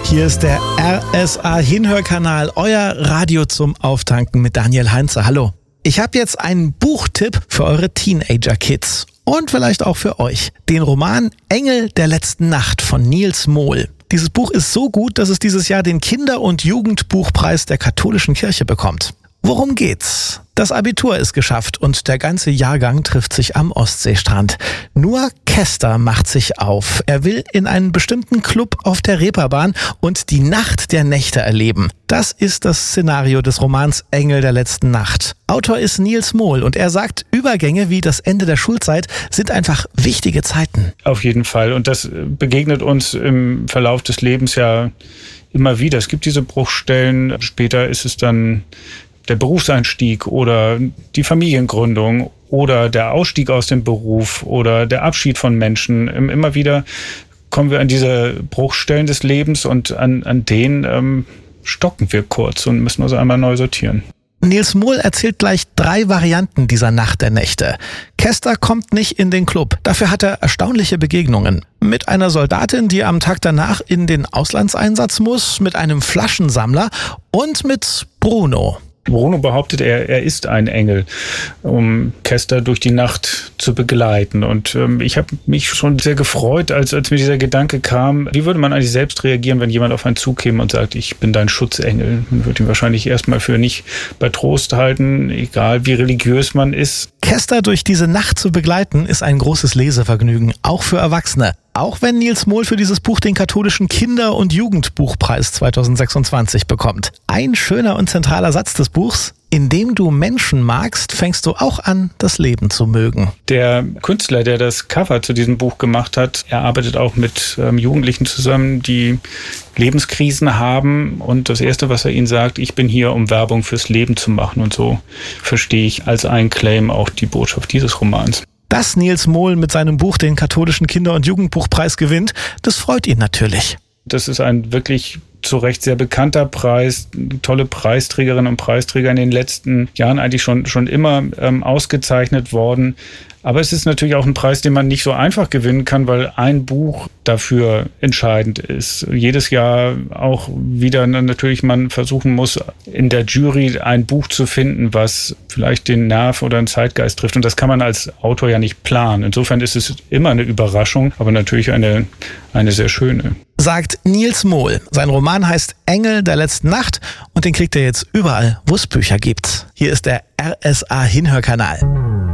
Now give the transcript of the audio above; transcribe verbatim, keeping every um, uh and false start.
Hier ist der R S A-Hinhörkanal, euer Radio zum Auftanken mit Daniel Heinze. Hallo. Ich habe jetzt einen Buchtipp für eure Teenager-Kids und vielleicht auch für euch. Den Roman Engel der letzten Nacht von Nils Mohl. Dieses Buch ist so gut, dass es dieses Jahr den Kinder- und Jugendbuchpreis der katholischen Kirche bekommt. Worum geht's? Das Abitur ist geschafft und der ganze Jahrgang trifft sich am Ostseestrand. Nur Kester macht sich auf. Er will in einen bestimmten Club auf der Reeperbahn und die Nacht der Nächte erleben. Das ist das Szenario des Romans Engel der letzten Nacht. Autor ist Nils Mohl und er sagt, Übergänge wie das Ende der Schulzeit sind einfach wichtige Zeiten. Auf jeden Fall. Und das begegnet uns im Verlauf des Lebens ja immer wieder. Es gibt diese Bruchstellen. Später ist es dann der Berufseinstieg oder die Familiengründung oder der Ausstieg aus dem Beruf oder der Abschied von Menschen. Immer wieder kommen wir an diese Bruchstellen des Lebens und an, an denen ähm, stocken wir kurz und müssen uns einmal neu sortieren. Nils Mohl erzählt gleich drei Varianten dieser Nacht der Nächte. Kester kommt nicht in den Club. Dafür hat er erstaunliche Begegnungen. Mit einer Soldatin, die am Tag danach in den Auslandseinsatz muss, mit einem Flaschensammler und mit Bruno. Bruno behauptet, er, er ist ein Engel, um Kester durch die Nacht zu begleiten. Und ähm, ich habe mich schon sehr gefreut, als, als mir dieser Gedanke kam, wie würde man eigentlich selbst reagieren, wenn jemand auf einen zukäme und sagt, ich bin dein Schutzengel. Man würde ihn wahrscheinlich erstmal für nicht bei Trost halten, egal wie religiös man ist. Kester durch diese Nacht zu begleiten, ist ein großes Lesevergnügen, auch für Erwachsene. Auch wenn Nils Mohl für dieses Buch den katholischen Kinder- und Jugendbuchpreis zweitausendsechsundzwanzig bekommt. Ein schöner und zentraler Satz des Buchs: Indem du Menschen magst, fängst du auch an, das Leben zu mögen. Der Künstler, der das Cover zu diesem Buch gemacht hat, er arbeitet auch mit ähm, Jugendlichen zusammen, die Lebenskrisen haben. Und das Erste, was er ihnen sagt, ich bin hier, um Werbung fürs Leben zu machen. Und so verstehe ich als ein Claim auch die Botschaft dieses Romans. Dass Nils Mohl mit seinem Buch den katholischen Kinder- und Jugendbuchpreis gewinnt, das freut ihn natürlich. Das ist ein wirklich zu Recht sehr bekannter Preis, tolle Preisträgerinnen und Preisträger in den letzten Jahren eigentlich schon, schon immer ähm, ausgezeichnet worden. Aber es ist natürlich auch ein Preis, den man nicht so einfach gewinnen kann, weil ein Buch dafür entscheidend ist. Jedes Jahr auch wieder natürlich man versuchen muss, in der Jury ein Buch zu finden, was vielleicht den Nerv oder den Zeitgeist trifft. Und das kann man als Autor ja nicht planen. Insofern ist es immer eine Überraschung, aber natürlich eine, eine sehr schöne. Sagt Nils Mohl. Sein Roman heißt Engel der letzten Nacht und den kriegt ihr jetzt überall, wo es Bücher gibt. Hier ist der R S A-Hinhörkanal.